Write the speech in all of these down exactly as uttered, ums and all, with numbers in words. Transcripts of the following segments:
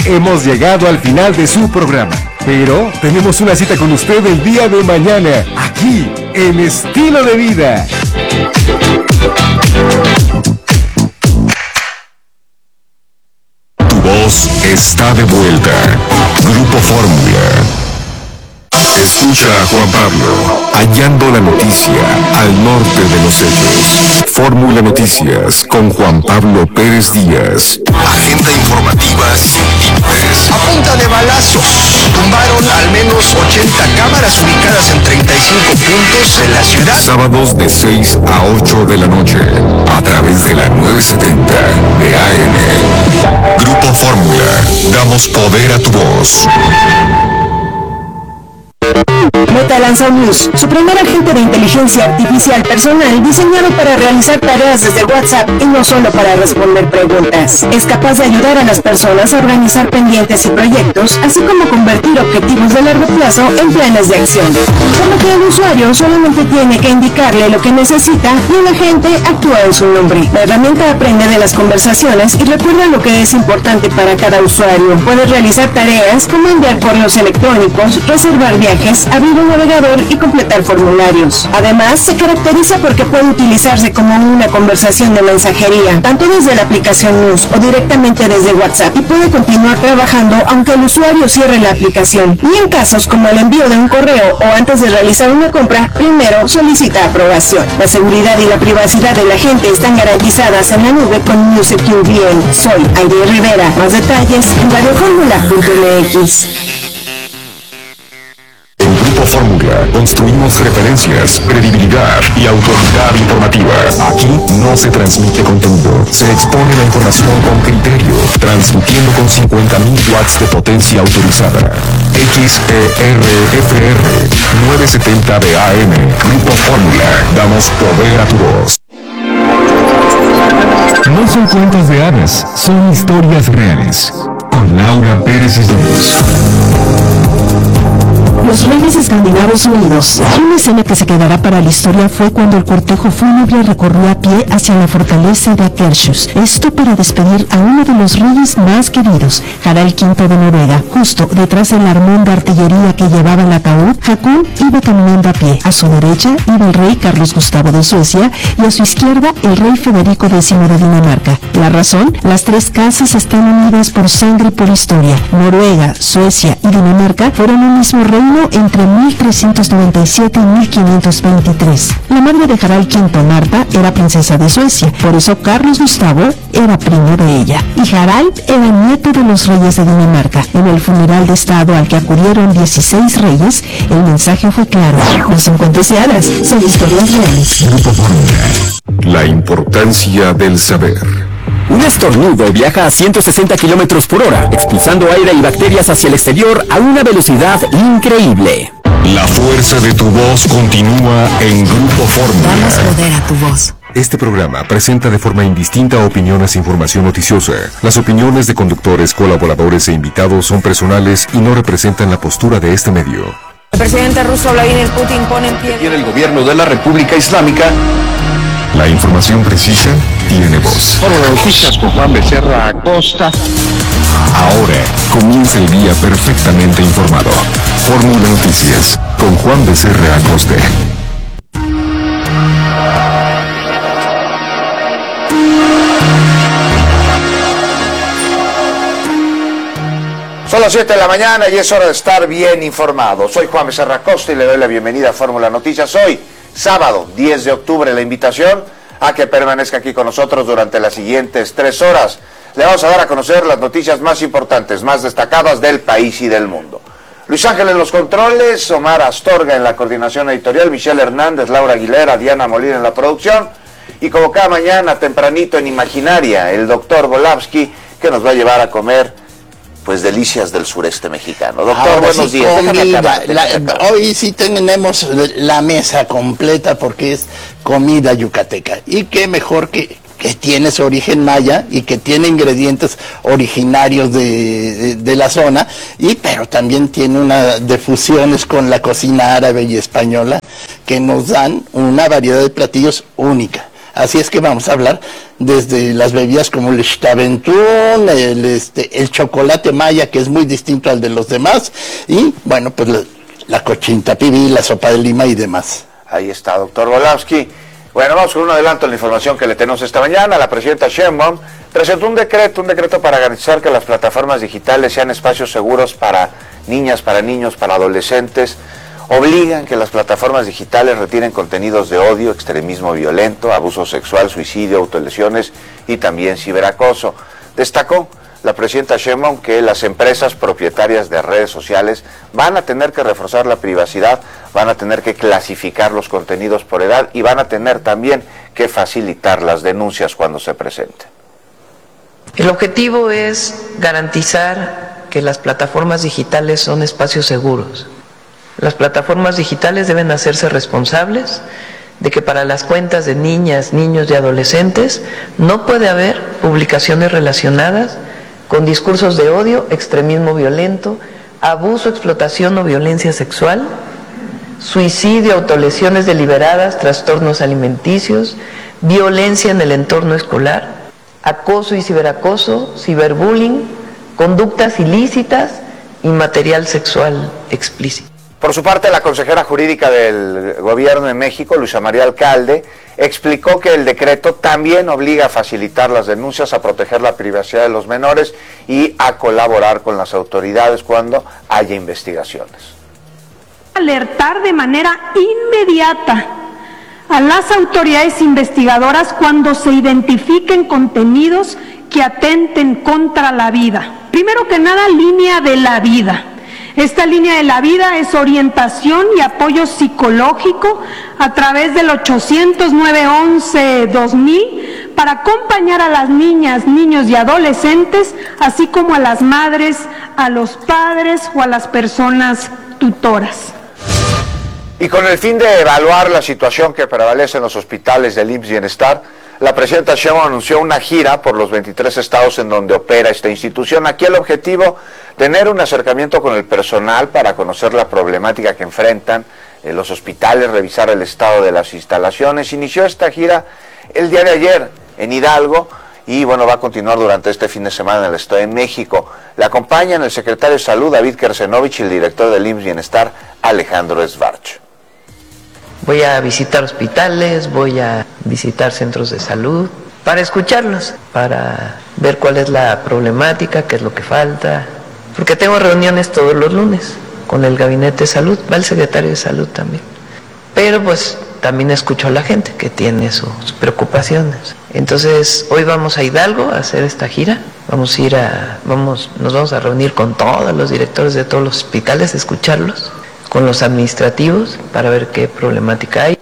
hemos llegado al final de su programa. Pero tenemos una cita con usted el día de mañana, aquí, en Estilo de Vida. Tu voz está de vuelta. Grupo Fórmula. Escucha a Juan Pablo, hallando la noticia al norte de los hechos. Fórmula Noticias con Juan Pablo Pérez Díaz. Agenda informativa sin límites. A punta de balazos, tumbaron al menos ochenta cámaras ubicadas en treinta y cinco puntos de la ciudad. Sábados de seis a ocho de la noche, a través de la nueve setenta de A M. Grupo Fórmula, damos poder a tu voz. Meta lanzó Muse, su primer agente de inteligencia artificial personal diseñado para realizar tareas desde WhatsApp y no solo para responder preguntas. Es capaz de ayudar a las personas a organizar pendientes y proyectos, así como convertir objetivos de largo plazo en planes de acción. Por lo que el usuario solamente tiene que indicarle lo que necesita y el agente actúa en su nombre. La herramienta aprende de las conversaciones y recuerda lo que es importante para cada usuario. Puede realizar tareas como enviar correos electrónicos, reservar viajes, abrir un navegador y completar formularios. Además, se caracteriza porque puede utilizarse como una conversación de mensajería, tanto desde la aplicación Muse o directamente desde WhatsApp, y puede continuar trabajando aunque el usuario cierre la aplicación. Y en casos como el envío de un correo o antes de realizar una compra, primero solicita aprobación. La seguridad y la privacidad de la gente están garantizadas en la nube con Muse Secure V N. Soy Aide Rivera. Más detalles en radio fórmula punto m x. Grupo Fórmula, construimos referencias, credibilidad y autoridad informativa. Aquí no se transmite contenido, se expone la información con criterio, transmitiendo con cincuenta mil watts de potencia autorizada. X E R F R nueve setenta de A M. Grupo Fórmula, damos poder a tu voz. No son cuentos de hadas, son historias reales. Con Laura Pérez Islas. Los Reyes Escandinavos Unidos. Una escena que se quedará para la historia fue cuando el cortejo fúnebre recorrió a pie hacia la fortaleza de Akershus. Esto para despedir a uno de los reyes más queridos, Harald quinto de Noruega. Justo detrás del armón de artillería que llevaba el ataúd, Hakon iba caminando a pie. A su derecha iba el rey Carlos Gustavo de Suecia y a su izquierda el rey Federico décimo de Dinamarca. La razón, las tres casas están unidas por sangre y por historia. Noruega, Suecia y Dinamarca fueron un mismo reino entre mil trescientos noventa y siete y mil quinientos veintitrés. La madre de Harald quinto, Marta, era princesa de Suecia, por eso Carlos Gustavo era primo de ella. Y Harald era nieto de los reyes de Dinamarca. En el funeral de estado al que acudieron dieciséis reyes, el mensaje fue claro: no son cuentos de hadas, son historias reales. Grupo Fórmula, la importancia del saber. Un estornudo viaja a ciento sesenta kilómetros por hora, expulsando aire y bacterias hacia el exterior a una velocidad increíble. La fuerza de tu voz continúa en Grupo Fórmula. Damos poder a tu voz. Este programa presenta de forma indistinta opiniones e información noticiosa. Las opiniones de conductores, colaboradores e invitados son personales y no representan la postura de este medio. El presidente ruso Vladimir Putin pone en pie... Tiene el gobierno de la República Islámica. La información precisa tiene voz. Fórmula Noticias con Juan Becerra Acosta. Ahora comienza el día perfectamente informado. Fórmula Noticias con Juan Becerra Acosta. Son las siete de la mañana y es hora de estar bien informado. Soy Juan Becerra Acosta y le doy la bienvenida a Fórmula Noticias. Hoy, sábado diez de octubre, la invitación a que permanezca aquí con nosotros durante las siguientes tres horas. Le vamos a dar a conocer las noticias más importantes, más destacadas del país y del mundo. Luis Ángel en los controles, Omar Astorga en la coordinación editorial, Michelle Hernández, Laura Aguilera, Diana Molina en la producción. Y como cada mañana, tempranito en Imaginaria, el doctor Volavsky, que nos va a llevar a comer pues delicias del sureste mexicano. Doctor, Ahora buenos sí, días. comida, Déjame acabar, déjame la, acabar. hoy sí tenemos la mesa completa porque es comida yucateca. Y qué mejor que, que tiene su origen maya y que tiene ingredientes originarios de, de, de la zona, y pero también tiene una de fusiones con la cocina árabe y española que nos dan una variedad de platillos única. Así es que vamos a hablar desde las bebidas como el Xtaventún, el, este, el chocolate maya, que es muy distinto al de los demás, y bueno, pues la, la cochinita pibil, la sopa de lima y demás. Ahí está, doctor Volowski. Bueno, vamos con un adelanto de la información que le tenemos esta mañana. La presidenta Sheinbaum presentó un decreto, un decreto para garantizar que las plataformas digitales sean espacios seguros para niñas, para niños, para adolescentes. Obligan que las plataformas digitales retiren contenidos de odio, extremismo violento, abuso sexual, suicidio, autolesiones y también ciberacoso. Destacó la presidenta Sheinbaum que las empresas propietarias de redes sociales van a tener que reforzar la privacidad, van a tener que clasificar los contenidos por edad y van a tener también que facilitar las denuncias cuando se presenten. El objetivo es garantizar que las plataformas digitales son espacios seguros. Las plataformas digitales deben hacerse responsables de que para las cuentas de niñas, niños y adolescentes no puede haber publicaciones relacionadas con discursos de odio, extremismo violento, abuso, explotación o violencia sexual, suicidio, autolesiones deliberadas, trastornos alimenticios, violencia en el entorno escolar, acoso y ciberacoso, ciberbullying, conductas ilícitas y material sexual explícito. Por su parte, la consejera jurídica del Gobierno de México, Luisa María Alcalde, explicó que el decreto también obliga a facilitar las denuncias, a proteger la privacidad de los menores y a colaborar con las autoridades cuando haya investigaciones. Alertar de manera inmediata a las autoridades investigadoras cuando se identifiquen contenidos que atenten contra la vida. Primero que nada, línea de la vida. Esta línea de la vida es orientación y apoyo psicológico a través del ochocientos nueve once dos mil para acompañar a las niñas, niños y adolescentes, así como a las madres, a los padres o a las personas tutoras. Y con el fin de evaluar la situación que prevalece en los hospitales del I M S S Bienestar, la presidenta Sheinbaum anunció una gira por los veintitrés estados en donde opera esta institución. Aquí el objetivo, tener un acercamiento con el personal para conocer la problemática que enfrentan en los hospitales, revisar el estado de las instalaciones. Inició esta gira el día de ayer en Hidalgo y bueno, va a continuar durante este fin de semana en el Estado de México. Le acompañan el secretario de Salud, David Kersenovich, y el director del I M S S Bienestar, Alejandro Svarch. Voy a visitar hospitales, voy a visitar centros de salud, para escucharlos, para ver cuál es la problemática, qué es lo que falta, porque tengo reuniones todos los lunes con el gabinete de salud, va el secretario de salud también, pero pues también escucho a la gente que tiene sus preocupaciones. Entonces hoy vamos a Hidalgo a hacer esta gira, vamos a ir a, vamos, nos vamos a reunir con todos los directores de todos los hospitales, escucharlos, con los administrativos para ver qué problemática hay.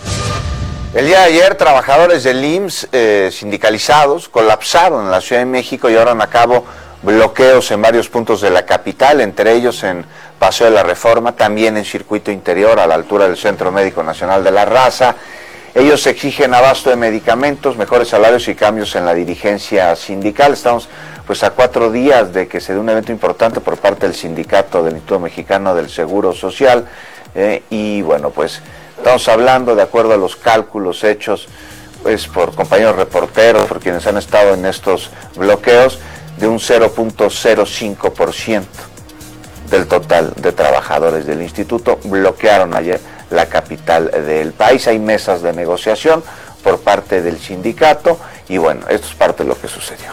El día de ayer, trabajadores del I M S S eh, sindicalizados colapsaron en la Ciudad de México y llevaron a cabo bloqueos en varios puntos de la capital, entre ellos en Paseo de la Reforma, también en Circuito Interior, a la altura del Centro Médico Nacional de la Raza. Ellos exigen abasto de medicamentos, mejores salarios y cambios en la dirigencia sindical. Estamos pues a cuatro días de que se dé un evento importante por parte del sindicato del Instituto Mexicano del Seguro Social eh, y bueno, pues estamos hablando, de acuerdo a los cálculos hechos pues por compañeros reporteros, por quienes han estado en estos bloqueos, de un cero punto cero cinco por ciento del total de trabajadores del instituto bloquearon ayer la capital del país. Hay mesas de negociación por parte del sindicato y bueno, esto es parte de lo que sucedió.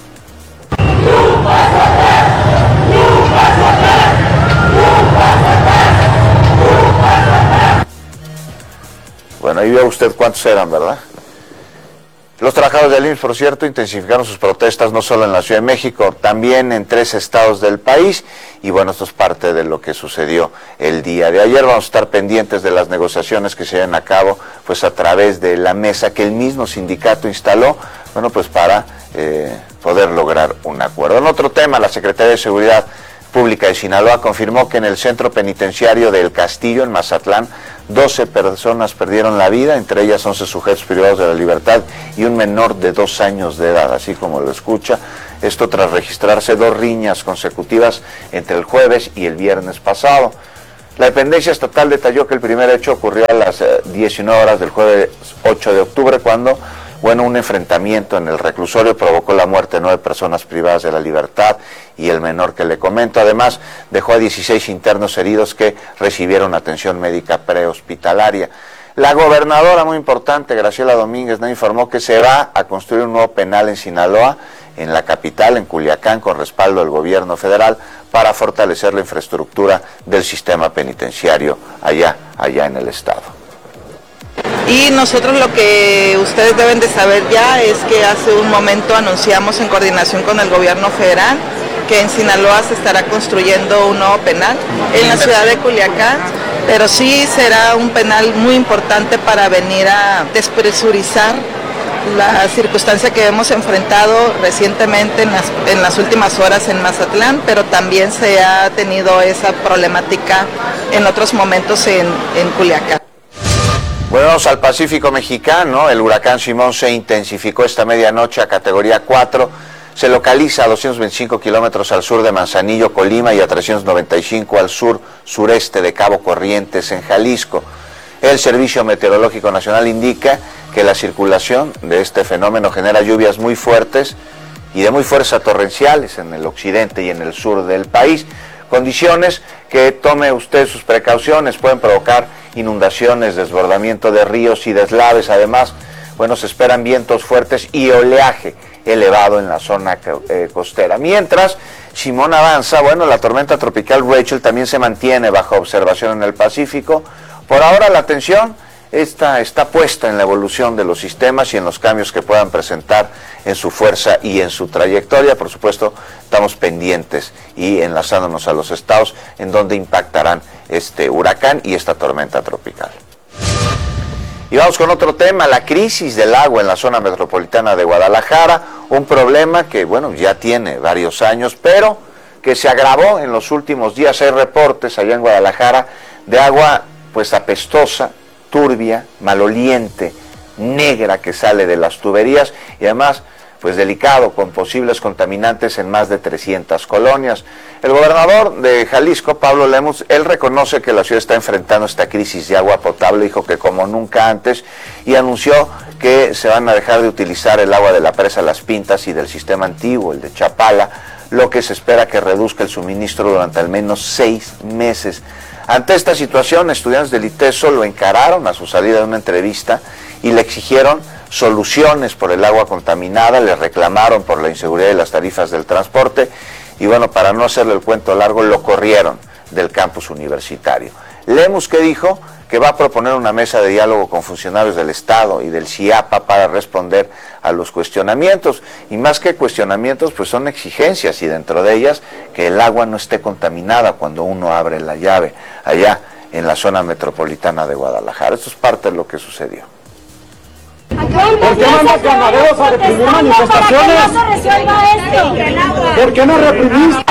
Bueno, ahí ve usted cuántos eran, ¿verdad? Los trabajadores del I M S S, por cierto, intensificaron sus protestas no solo en la Ciudad de México, también en tres estados del país. Y bueno, esto es parte de lo que sucedió el día de ayer. Vamos a estar pendientes de las negociaciones que se lleven a cabo pues a través de la mesa que el mismo sindicato instaló, bueno, pues para eh, poder lograr un acuerdo. En otro tema, la Secretaría de Seguridad Pública de Sinaloa confirmó que en el centro penitenciario del Castillo, en Mazatlán, doce personas perdieron la vida, entre ellas once sujetos privados de la libertad y un menor de dos años de edad, así como lo escucha. Esto tras registrarse dos riñas consecutivas entre el jueves y el viernes pasado. La dependencia estatal detalló que el primer hecho ocurrió a las diecinueve horas del jueves ocho de octubre, cuando bueno, un enfrentamiento en el reclusorio provocó la muerte de nueve personas privadas de la libertad y el menor que le comento. Además, dejó a dieciséis internos heridos que recibieron atención médica prehospitalaria. La gobernadora, muy importante, Graciela Domínguez, nos informó que se va a construir un nuevo penal en Sinaloa, en la capital, en Culiacán, con respaldo del gobierno federal, para fortalecer la infraestructura del sistema penitenciario allá, allá en el estado. Y nosotros lo que ustedes deben de saber ya es que hace un momento anunciamos en coordinación con el gobierno federal que en Sinaloa se estará construyendo un nuevo penal en la ciudad de Culiacán, pero sí será un penal muy importante para venir a despresurizar la circunstancia que hemos enfrentado recientemente en las, en las últimas horas en Mazatlán, pero también se ha tenido esa problemática en otros momentos en, en Culiacán. Volvemos al Pacífico mexicano. El huracán Simón se intensificó esta medianoche a categoría cuatro. Se localiza a doscientos veinticinco kilómetros al sur de Manzanillo, Colima, y a trescientos noventa y cinco al sur-sureste de Cabo Corrientes, en Jalisco. El Servicio Meteorológico Nacional indica que la circulación de este fenómeno genera lluvias muy fuertes y de muy fuerza torrenciales en el occidente y en el sur del país. Condiciones que tome usted sus precauciones, pueden provocar inundaciones, desbordamiento de ríos y deslaves. Además, bueno, se esperan vientos fuertes y oleaje elevado en la zona eh, costera. Mientras Simón avanza, bueno, la tormenta tropical Rachel también se mantiene bajo observación en el Pacífico. Por ahora la atención está, está puesta en la evolución de los sistemas y en los cambios que puedan presentar en su fuerza y en su trayectoria. Por supuesto, estamos pendientes y enlazándonos a los estados en donde impactarán este huracán y esta tormenta tropical. Y vamos con otro tema, la crisis del agua en la zona metropolitana de Guadalajara, un problema que, bueno, ya tiene varios años, pero que se agravó en los últimos días. Hay reportes allá en Guadalajara de agua, pues, apestosa, turbia, maloliente, negra, que sale de las tuberías, y además, pues, delicado, con posibles contaminantes en más de trescientas colonias. El gobernador de Jalisco, Pablo Lemus, él reconoce que la ciudad está enfrentando esta crisis de agua potable, dijo que como nunca antes, y anunció que se van a dejar de utilizar el agua de la presa Las Pintas y del sistema antiguo, el de Chapala, lo que se espera que reduzca el suministro durante al menos seis meses. Ante esta situación, estudiantes del ITESO lo encararon a su salida de una entrevista y le exigieron soluciones por el agua contaminada, le reclamaron por la inseguridad de las tarifas del transporte y, bueno, para no hacerle el cuento largo, lo corrieron del campus universitario. Lemus, que dijo que va a proponer una mesa de diálogo con funcionarios del Estado y del CIAPA para responder a los cuestionamientos, y más que cuestionamientos, pues son exigencias, y dentro de ellas que el agua no esté contaminada cuando uno abre la llave allá en la zona metropolitana de Guadalajara. Esto es parte de lo que sucedió. ¿Por qué mandas ganaderos a reprimir manifestaciones? ¿Para que no se resuelva esto? ¿Por qué no reprimiste?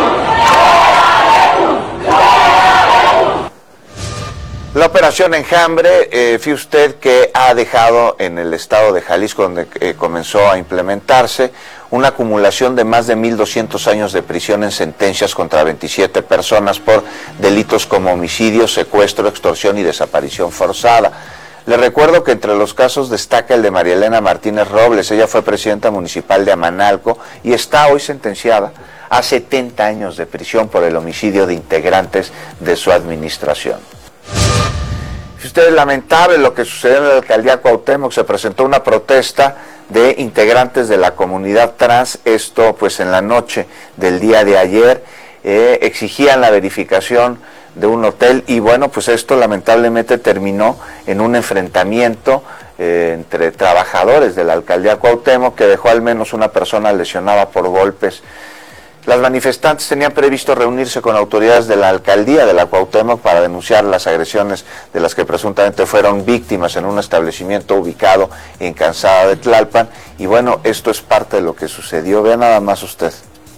La operación Enjambre, eh, fíjese usted que ha dejado en el estado de Jalisco, donde eh, comenzó a implementarse, una acumulación de más de mil doscientos años de prisión en sentencias contra veintisiete personas por delitos como homicidio, secuestro, extorsión y desaparición forzada. Le recuerdo que entre los casos destaca el de María Elena Martínez Robles. Ella fue presidenta municipal de Amanalco y está hoy sentenciada a setenta años de prisión por el homicidio de integrantes de su administración. Usted, es lamentable lo que sucedió en la alcaldía Cuauhtémoc. Se presentó una protesta de integrantes de la comunidad trans, esto pues en la noche del día de ayer, eh, exigían la verificación de un hotel y bueno, pues esto lamentablemente terminó en un enfrentamiento eh, entre trabajadores de la alcaldía Cuauhtémoc que dejó al menos una persona lesionada por golpes. Las manifestantes tenían previsto reunirse con autoridades de la alcaldía de la Cuauhtémoc para denunciar las agresiones de las que presuntamente fueron víctimas en un establecimiento ubicado en Calzada de Tlalpan. Y bueno, esto es parte de lo que sucedió. Vea nada más usted.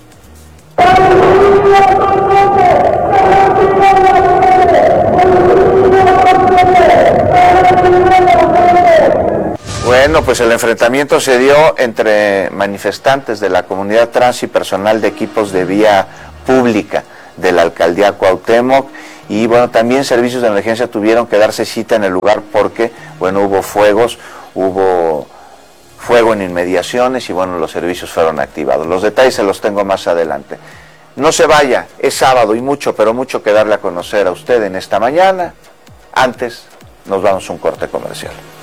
Bueno, pues el enfrentamiento se dio entre manifestantes de la comunidad trans y personal de equipos de vía pública de la alcaldía Cuauhtémoc, y bueno, también servicios de emergencia tuvieron que darse cita en el lugar porque, bueno, hubo fuegos, hubo fuego en inmediaciones y bueno, los servicios fueron activados. Los detalles se los tengo más adelante. No se vaya, es sábado y mucho, pero mucho que darle a conocer a usted en esta mañana. Antes, nos vamos a un corte comercial.